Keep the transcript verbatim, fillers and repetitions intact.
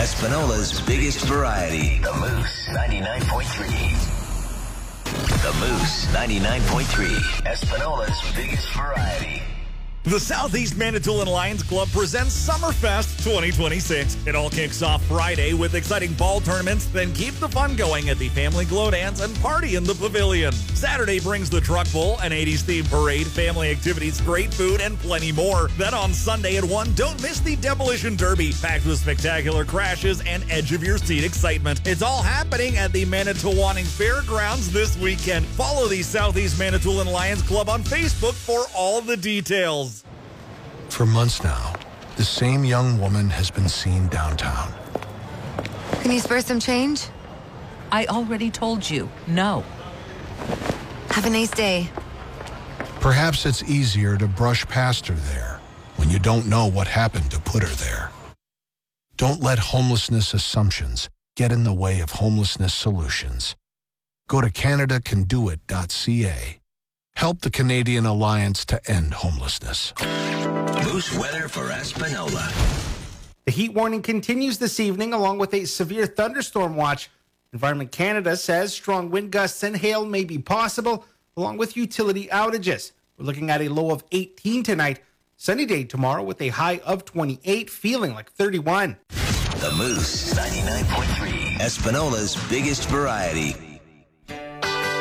Espanola's biggest variety. The Moose ninety-nine point three. The Moose ninety-nine point three. Espanola's biggest variety. The Southeast Manitoulin Lions Club presents Summerfest twenty twenty-six. It all kicks off Friday with exciting ball tournaments, then keep the fun going at the Family Glow Dance and Party in the Pavilion. Saturday brings the Truck Bowl, an eighties-themed parade, family activities, great food, and plenty more. Then on Sunday at one, don't miss the Demolition Derby, packed with spectacular crashes and edge-of-your-seat excitement. It's all happening at the Manitowoc Fairgrounds this weekend. Follow the Southeast Manitoulin Lions Club on Facebook for all the details. For months now, the same young woman has been seen downtown. Can you spare some change? I already told you, no. Have a nice day. Perhaps it's easier to brush past her there when you don't know what happened to put her there. Don't let homelessness assumptions get in the way of homelessness solutions. Go to canada can do it dot c a. Help the Canadian Alliance to End Homelessness. Moose weather for Espanola. The heat warning continues this evening along with a severe thunderstorm watch. Environment Canada says strong wind gusts and hail may be possible along with utility outages. We're looking at a low of eighteen tonight. Sunny day tomorrow with a high of twenty-eight, feeling like thirty-one. The Moose ninety-nine point three. Espanola's biggest variety.